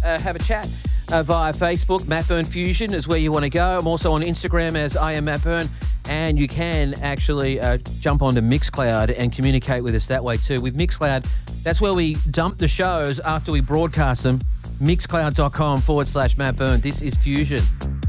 have a chat via Facebook. Matt Byrne Fusion is where you want to go. I'm also on Instagram as I am Matt Byrne. And you can actually jump onto Mixcloud and communicate with us that way too. With Mixcloud, that's where we dump the shows after we broadcast them. Mixcloud.com/Matt Byrne. This is Fusion.